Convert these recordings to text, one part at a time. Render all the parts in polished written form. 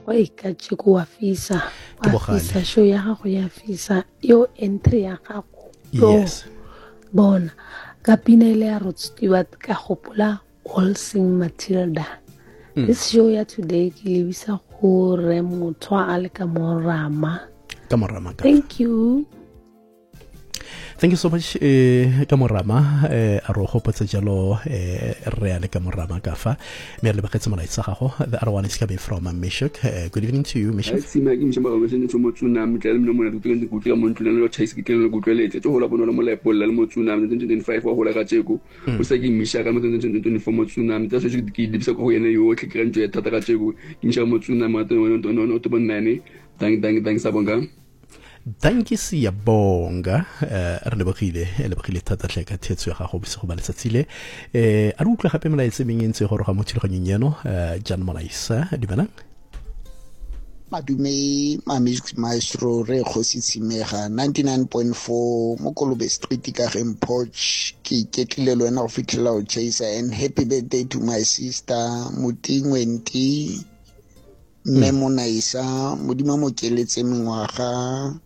Wai ka tshiko wa fisa show ya gago ya fisa yo entry ya gago yes bona ka pinele ya Rod Stewart ka gopola All Sing Matilda. This show ya today ke lebisa gore motho a le ka morama. Thank you. Thank you so much Kamorama a ro hopotsa jalo re ya le Kamorama ka fa me le baketse molaetsa gago. The other one is coming from Meshuk. Good evening to you Meshuk. Sima ke mshamba ba sene tsomo tsuna mtlele mno mona tuteng ke kutla mo ntulana lo chaise ke kele go tleletse tso hola bona mo la polla le mo tsuna 2025 wa hola ka tseko o sa ke misha ka mo 2024 mo tsuna mtsa so ke dibisa go yene yo ke krenjo ya thata ka tseko ke misha mo tsuna ma to no to bonane thank sabonga. Thank you siyabonga re lebogile thata tle ka thetso ya gago bise go ba letsatsile a re utlwa gape molaetse mengentse go roga mo thulaganyong yeno Jan Molaisa dibanang madume ma music maestro re Kgosi Tshimega 99.4 mo Kolobe Street ka Gempoch ke ketlile le wena go fitlhela o chaser and happy birthday to my sister Mutingwenti Memo Naisa modimo mo keletse mengwaga.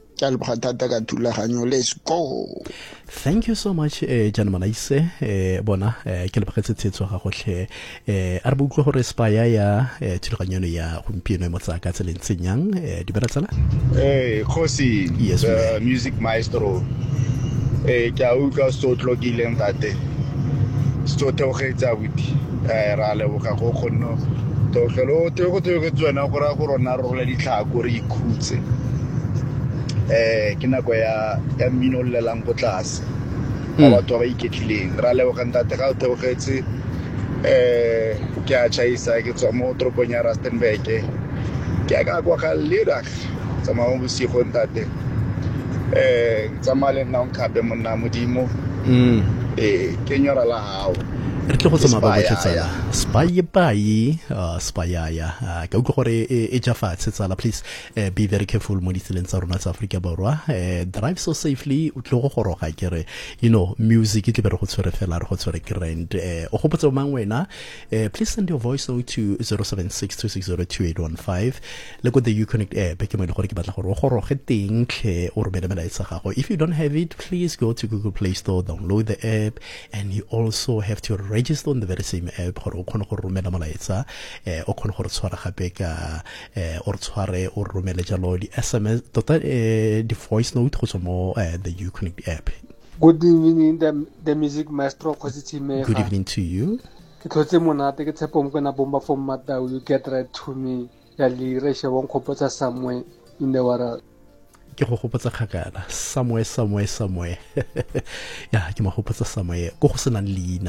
Let's go. Thank you so much Jan Manaise bona ke le bagetse tsetso ga gotlhe a re butlwa gore spaya ya thulaganyano ya gompieno mo tsaka tseleng tsenyang di bera tsala Kgosi yes music maestro ke a utlwa stotlo ke ile ntate stote o getsa buti ra le boga go khonno to tlelo te go tsena go ra go rona ro le ditlhako re ikhutse ke nako ya mmino le lang go tlase ba batho ba iketlileng ra le go ntate ga o theogetse ke a chaisa ke tswa mo tropong ya Rustenburg ke a kwa ga lirak tsama mo bosigo ntate tsama le nna nkabe monna modimo ke nyora la hao re tle go tsama ba botlhetsana spaya ka utlwa gore e ja fatshe tsala please be very careful mo ditseleng tsa rona tsa Africa borwa drive so safely o tle go goroga kere music ke be re go tshwere fela re go tshwere grand o gopotsa mang wena please send your voice note to 0762602815 le go the Uconnect app ke mo ile gore ke batla gore o goroge teng tle o romele melaetsa gago. If you don't have it, please go to Google Play Store, download the app, and you also have to register on the very same app gore o khone go romela molaetsa o khone go tshwara gape ka o tshware o romele jalo di SMS di voice note go tswa mo the Uconnect app. Good evening the music maestro Kgosi Tshimega. Good evening to you. Ke tlotse monate ke tshepo mo kana bomba from Matau you get right to me ya le re she won khopotsa somewhere in the world. Ke go gopotsa khakala somewhere ya ke ma gopotsa somewhere go go senang leina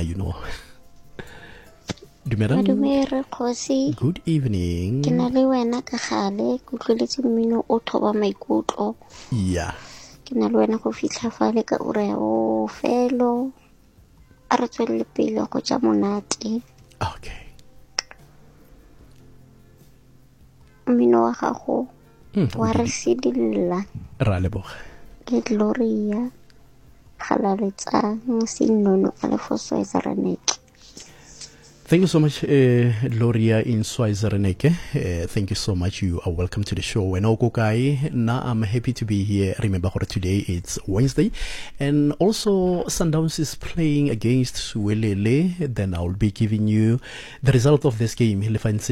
Dumere Kgosi. Good evening. Ke na le wena ka gale go tloletse mmino o thoba maikutlo. Yeah. Ke na le wena go fitlha fa le ka ura ya o felo a re tswelle pele go ja monate. Okay. Mmino wa gago wa re sidilla ra leboga ke Gloria Kgalaletsang Sinono Alefo Zaraneke. Thank you so much, Loria in Switzerland. Thank you so much. You are welcome to the show. Now I'm happy to be here. Remember, today it's Wednesday, and also Sundowns is playing against Suwelele. Then I will be giving you the result of this game. Because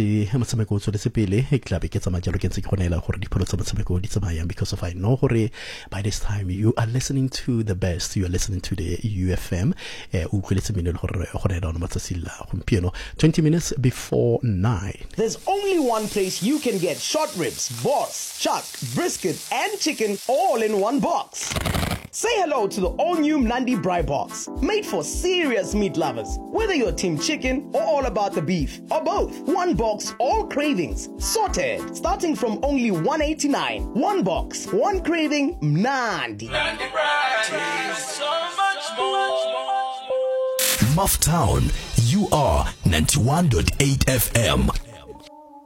of I know by this time you are listening to the best. You are listening to the UFM. 20 minutes before 9. There's only one place you can get short ribs, boss, chuck, brisket, and chicken all in one box. Say hello to the all-new Mnandi Braai Box, made for serious meat lovers. Whether you're team chicken or all about the beef, or both, one box, all cravings, sorted, starting from only $189. One box, one craving, Mnandi. Mnandi Braai, so much more. Muff Town, you are 91.8 FM.